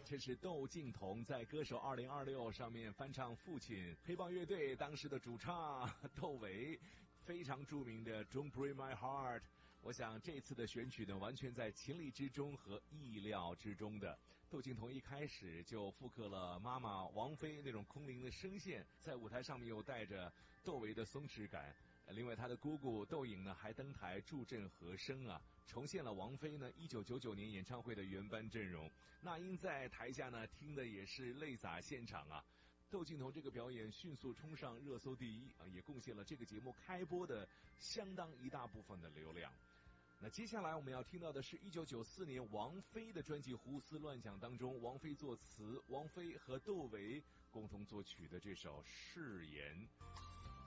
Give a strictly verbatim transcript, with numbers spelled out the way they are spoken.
这是窦靖童在歌手二零二六上面翻唱父亲黑豹乐队当时的主唱窦唯非常著名的 Don't Break My Heart。 我想这次的选曲呢，完全在情理之中和意料之中的。窦靖童一开始就复刻了妈妈王菲那种空灵的声线，在舞台上面又带着窦唯的松弛感。另外他的姑姑窦颖呢还登台助阵和声啊，重现了王菲呢一九九九年演唱会的原班阵容。那英在台下呢听的也是泪洒现场啊。窦靖童这个表演迅速冲上热搜第一啊，也贡献了这个节目开播的相当一大部分的流量。那接下来我们要听到的是一九九四年王菲的专辑《胡思乱想》当中，王菲作词，王菲和窦唯共同作曲的这首《誓言》。